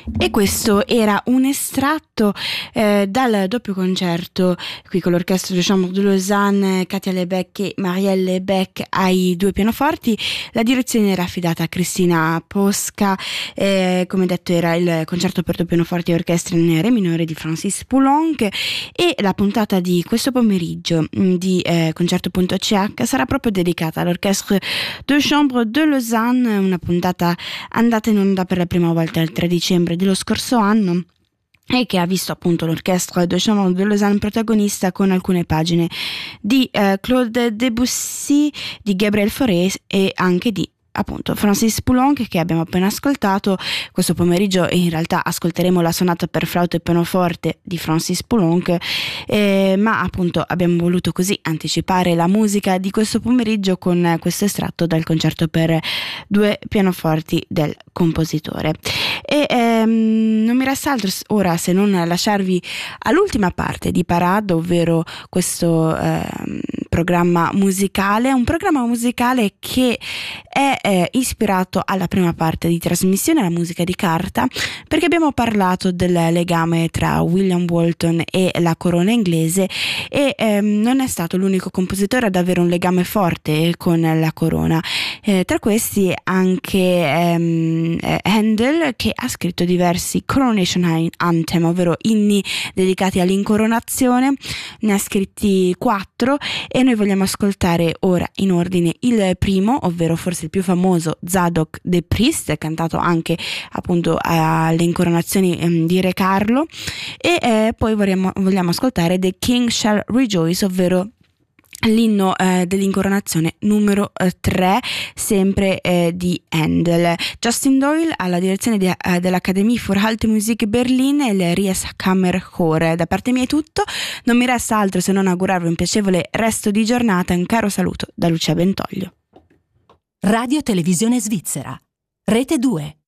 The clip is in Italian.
E questo era un estratto dal doppio concerto qui con l'Orchestre de Chambre de Lausanne, Katia Lebec e Marielle Lebec ai due pianoforti. La direzione era affidata a Cristina Posca, come detto era il concerto per due pianoforti e orchestra in re minore di Francis Poulenc, e la puntata di questo pomeriggio di Concerto.ch sarà proprio dedicata all'Orchestre de Chambre de Lausanne, una puntata andata in onda per la prima volta il 3 dicembre dello scorso anno e che ha visto appunto l'Orchestre de Chambre de Lausanne protagonista con alcune pagine di Claude Debussy, di Gabriel Fauré e anche di appunto Francis Poulenc, che abbiamo appena ascoltato. Questo pomeriggio in realtà ascolteremo la sonata per flauto e pianoforte di Francis Poulenc, ma appunto abbiamo voluto così anticipare la musica di questo pomeriggio con questo estratto dal concerto per due pianoforti del compositore. Non mi resta altro ora se non lasciarvi all'ultima parte di Parade, ovvero questo programma musicale, un programma musicale che è ispirato alla prima parte di trasmissione, alla musica di carta, perché abbiamo parlato del legame tra William Walton e la corona inglese, e non è stato l'unico compositore ad avere un legame forte con la corona. Tra questi anche Handel, che ha scritto diversi Coronation Anthem, ovvero inni dedicati all'incoronazione. Ne ha scritti 4 e noi vogliamo ascoltare ora in ordine il primo, ovvero forse il più famoso, Zadok the Priest, cantato anche appunto alle incoronazioni di Re Carlo, e poi vogliamo ascoltare The King Shall Rejoice, ovvero l'inno dell'incoronazione numero 3, sempre di Handel. Justin Doyle alla direzione dell'Académie für Alte Musik Berlin e il Ries Kammerchor. Da parte mia è tutto, non mi resta altro se non augurarvi un piacevole resto di giornata e un caro saluto da Lucia Bentoglio. Radio Televisione Svizzera, Rete 2.